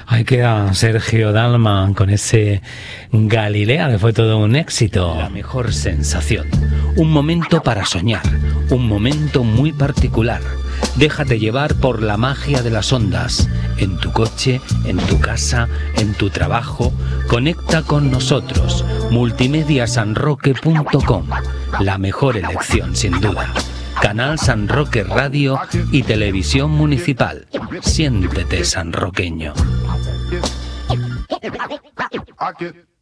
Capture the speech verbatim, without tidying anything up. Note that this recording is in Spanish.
Ahí queda Sergio Dalma con ese Galilea, que fue todo un éxito. La mejor sensación. Un momento para soñar. Un momento muy particular. Déjate llevar por la magia de las ondas. En tu coche, en tu casa, en tu trabajo. Conecta con nosotros. multimedia san roque punto com. La mejor elección, sin duda. Canal San Roque Radio y Televisión Municipal. Siéntete sanroqueño.